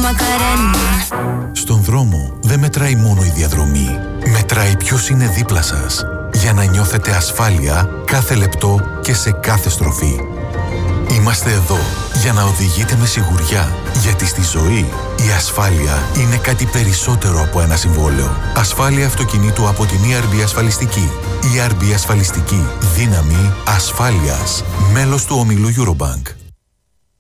Στον δρόμο δεν μετράει μόνο η διαδρομή. Μετράει ποιος είναι δίπλα σας, για να νιώθετε ασφάλεια κάθε λεπτό και σε κάθε στροφή. Είμαστε εδώ για να οδηγείτε με σιγουριά, γιατί στη ζωή η ασφάλεια είναι κάτι περισσότερο από ένα συμβόλαιο. Ασφάλεια αυτοκινήτου από την ERB Ασφαλιστική. ERB Ασφαλιστική. Δύναμη ασφάλειας. Μέλος του ομίλου Eurobank.